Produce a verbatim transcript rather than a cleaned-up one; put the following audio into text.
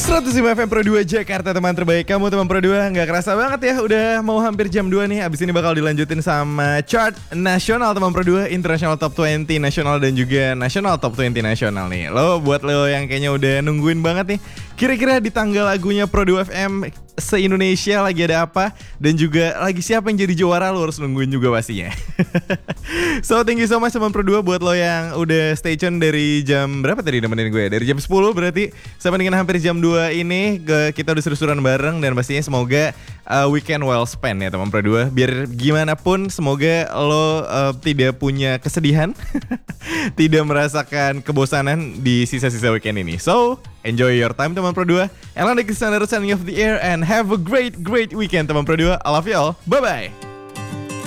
seratus lima F M Pro dua Jakarta, teman terbaik kamu teman Pro dua. Nggak kerasa banget ya, udah mau hampir jam dua nih. Abis ini bakal dilanjutin sama chart nasional teman Pro dua, International Top dua puluh nasional dan juga National Top dua puluh nasional nih. Lo buat lo yang kayaknya udah nungguin banget nih, kira-kira di tanggal lagunya Pro dua F M se-Indonesia lagi ada apa, dan juga lagi siapa yang jadi juara, lo harus nungguin juga pastinya. So thank you so much teman Pro dua buat lo yang udah stay tune dari jam berapa tadi nemenin gue ya? Dari jam sepuluh berarti sampai dengan hampir jam dua ini ke, kita udah seru-seruan bareng, dan pastinya semoga uh, weekend well spent ya teman Pro dua. Biar gimana pun semoga lo uh, tidak punya kesedihan, tidak merasakan kebosanan di sisa-sisa weekend ini. So enjoy your time teman Pro dua. Elan Dekisana signing off the air and have a great great weekend teman Pro dua. I love you all. Bye bye.